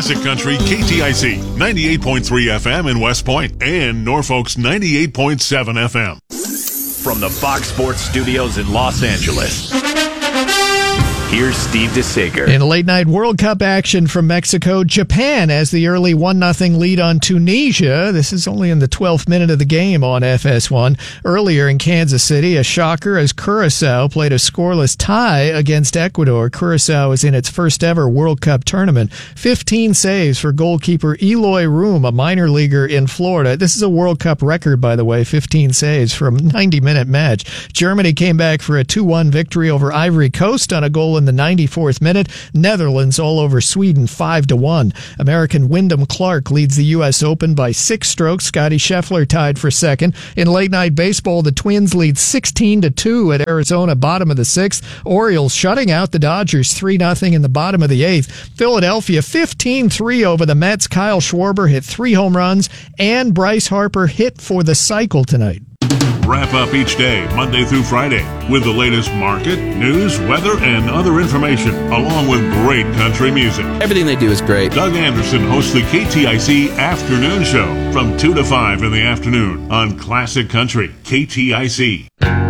Classic Country KTIC 98.3 FM in West Point and Norfolk's 98.7 FM. From the Fox Sports Studios in Los Angeles, here's Steve DeSager. In late night World Cup action from Mexico, Japan has the early 1-0 lead on Tunisia. This is only in the 12th minute of the game on FS1. Earlier in Kansas City, a shocker as Curaçao played a scoreless tie against Ecuador. Curaçao is in its first ever World Cup tournament. 15 saves for goalkeeper Eloy Room, a minor leaguer in Florida. This is a World Cup record, by the way, 15 saves from a 90-minute match. Germany came back for a 2-1 victory over Ivory Coast on a goal in the 94th minute. Netherlands all over Sweden 5-1. American Wyndham Clark leads the U.S. Open by 6 strokes. Scottie Scheffler tied for second. In late night baseball, the Twins lead 16-2 at Arizona, bottom of the 6th. Orioles shutting out the Dodgers 3-0 in the bottom of the 8th. Philadelphia 15-3 over the Mets. Kyle Schwarber hit 3 home runs and Bryce Harper hit for the cycle tonight. Wrap up each day, Monday through Friday, with the latest market, news, weather, and other information, along with great country music. Everything they do is great. Doug Anderson hosts the KTIC Afternoon Show from 2 to 5 in the afternoon on Classic Country KTIC.